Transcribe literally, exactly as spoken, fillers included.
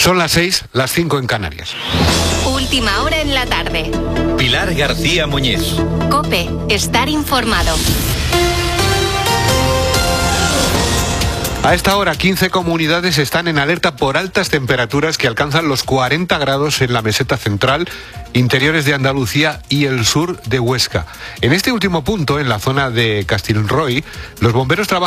Son las seis, las cinco en Canarias. Última hora en la tarde. Pilar García Muñiz. COPE, estar informado. A esta hora, quince comunidades están en alerta por altas temperaturas que alcanzan los cuarenta grados en la meseta central, interiores de Andalucía y el sur de Huesca. En este último punto, en la zona de Castilroy, los bomberos trabajan